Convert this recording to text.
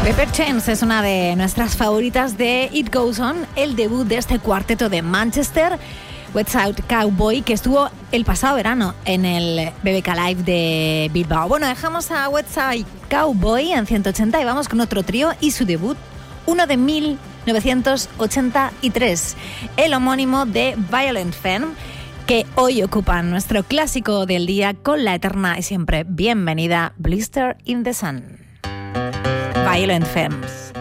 Pepper Chance es una de nuestras favoritas de It Goes On, el debut de este cuarteto de Manchester, West Side Cowboy, que estuvo el pasado verano en el BBK Live de Bilbao. Bueno, dejamos a West Side Cowboy en 180 y vamos con otro trío y su debut, uno de 1983, el homónimo de Violent Femme, que hoy ocupan nuestro clásico del día con la eterna y siempre bienvenida Blister in the Sun. Violent Femmes.